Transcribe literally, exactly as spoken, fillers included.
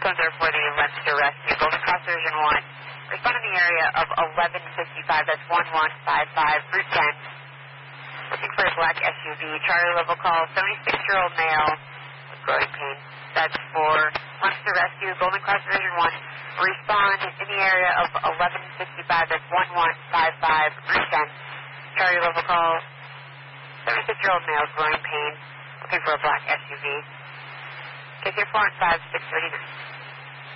Center for the Leinster Rescue, Golden Cross Version one. Respond in the area of eleven fifty-five, that's one one five five, Route ten. Looking for a black S U V, Charlie level call, seventy-six-year-old male with growing pain. That's for Leinster Rescue, Golden Cross Version one. Respond in the area of eleven fifty-five, that's one one five five, Route ten. Charlie level call, seventy-six-year-old male with growing pain. Looking for a black S U V. K K four and five, six thirty-nine.